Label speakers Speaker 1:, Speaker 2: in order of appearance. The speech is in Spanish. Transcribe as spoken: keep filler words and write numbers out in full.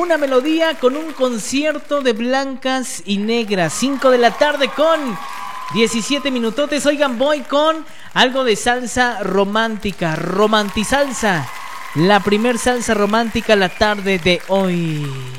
Speaker 1: una melodía con un concierto de Blancas y Negras. Cinco de la tarde con diecisiete minutotes. Oigan, voy con algo de salsa romántica, romantisalsa. La primer salsa romántica la tarde de hoy.